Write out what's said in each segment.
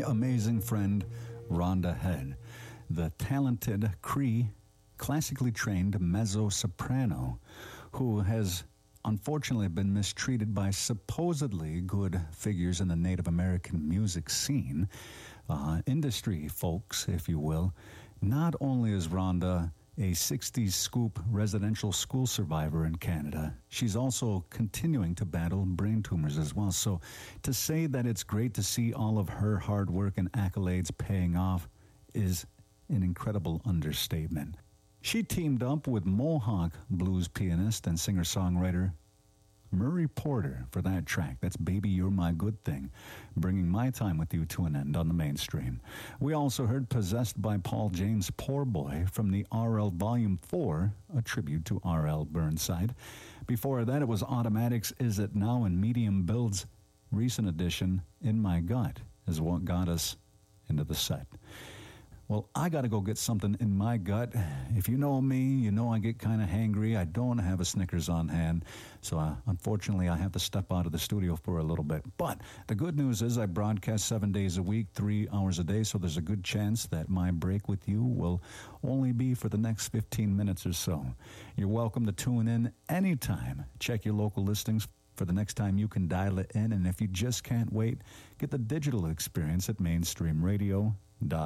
amazing friend, Rhonda Head, the talented Cree, classically trained mezzo-soprano who has unfortunately been mistreated by supposedly good figures in the Native American music scene, industry folks, if you will. Not only is Rhonda a 60s scoop residential school survivor in Canada, she's also continuing to battle brain tumors as well. So to say that it's great to see all of her hard work and accolades paying off is an incredible understatement. She teamed up with Mohawk blues pianist and singer-songwriter Murray Porter for that track. That's Baby You're My Good Thing, bringing my time with you to an end on the mainstream. We also heard Possessed by Paul James Poor Boy from the RL Volume 4, a tribute to R.L. Burnside. Before that, it was Automatic's Is It Now, and Medium Build's recent edition, In My Gut, is what got us into the set. Well, I got to go get something in my gut. If you know me, you know I get kind of hangry. I don't have a Snickers on hand, so unfortunately I have to step out of the studio for a little bit. But the good news is I broadcast 7 days a week, 3 hours a day, so there's a good chance that my break with you will only be for the next 15 minutes or so. You're welcome to tune in anytime. Check your local listings for the next time you can dial it in, and if you just can't wait, get the digital experience at mainstreamradio.net.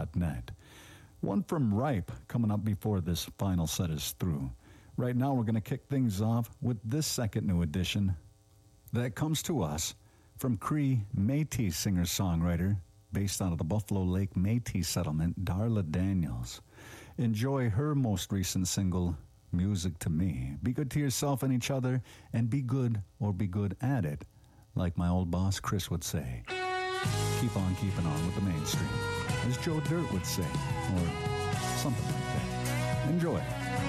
One from Ripe coming up before this final set is through. Right now we're going to kick things off with this second new edition that comes to us from Cree Métis singer-songwriter based out of the Buffalo Lake Métis settlement, Darla Daniels. Enjoy her most recent single, Music to Me. Be good to yourself and each other, and be good or be good at it, like my old boss Chris would say. Keep on keeping on with the mainstream, as Joe Dirt would say, or something like that. Enjoy.